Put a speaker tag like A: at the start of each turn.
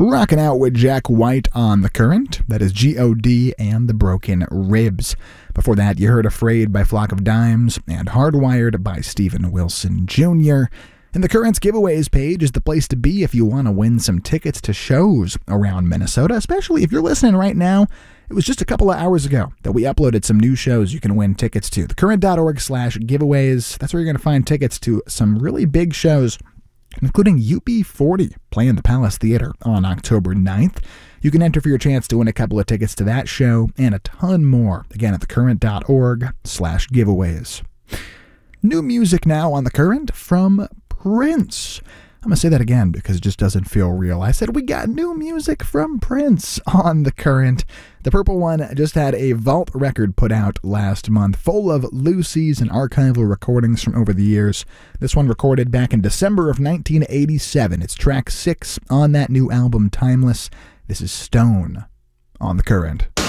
A: Rocking out with Jack White on The Current. That is G.O.D. and the Broken Ribs. Before that, you heard Afraid by Flock of Dimes and Hardwired by Steven Wilson Jr. And The Current's giveaways page is the place to be if you want to win some tickets to shows around Minnesota, especially if you're listening right now. It was just a couple of hours ago that we uploaded some new shows you can win tickets to. thecurrent.org/giveaways. That's where you're going to find tickets to some really big shows, including UB40 playing the Palace Theater on October 9th. You can enter for your chance to win a couple of tickets to that show and a ton more. Again, at thecurrent.org/giveaways. New music now on The Current from Prince. I'm going to say that again because it just doesn't feel real. I said we got new music from Prince on The Current. The Purple One just had a vault record put out last month, full of loosies and archival recordings from over the years. This one recorded back in December of 1987. It's track 6 on that new album, Timeless. This is Stone on The Current.